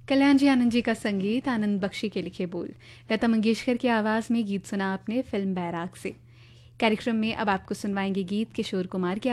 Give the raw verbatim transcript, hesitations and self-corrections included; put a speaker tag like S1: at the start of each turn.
S1: कल्याण जी आनंद जी का संगीत, आनंद बख्शी के लिखे बोल, लता मंगेशकर की आवाज़ में गीत सुना आपने फिल्म बैराग से। कार्यक्रम में अब आपको सुनवाएंगे गीत किशोर कुमार की